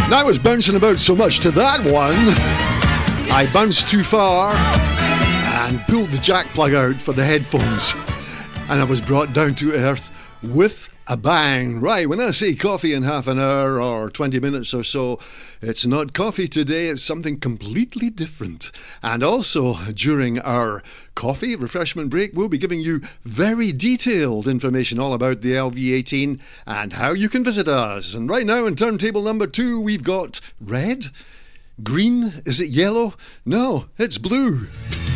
I was bouncing about so much to that one, I bounced too far and pulled the jack plug out for the headphones, and I was brought down to earth with a bang. Right, when I say coffee in half an hour or 20 minutes or so, it's not coffee today, it's something completely different. And also, during our coffee refreshment break, we'll be giving you very detailed information all about the LV18 and how you can visit us. And right now, in turntable number 2, we've got red, green, is it yellow? No, it's blue.